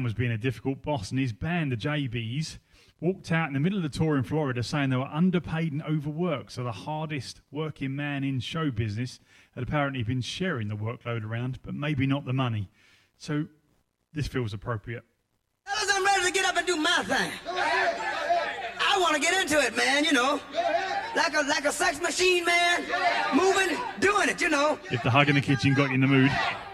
Brown was being a difficult boss, and his band, the JBs, walked out in the middle of the tour in Florida saying they were underpaid and overworked. So the hardest working man in show business had apparently been sharing the workload around, but maybe not the money. So this feels appropriate. Fellas, I'm ready to get up and do my thing. I want to get into it, man, you know. Like a sex machine, man. Moving, doing it, you know. If the hug in the kitchen got you in the mood.